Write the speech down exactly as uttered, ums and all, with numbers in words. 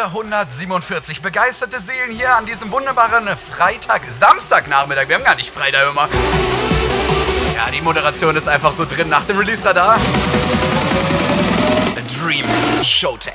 vierhundertsiebenundvierzig begeisterte Seelen hier an diesem wunderbaren Freitag, Samstagnachmittag. Wir haben gar nicht Freitag immer. Ja, die Moderation ist einfach so drin nach dem Release-Radar. A Dream Showtime.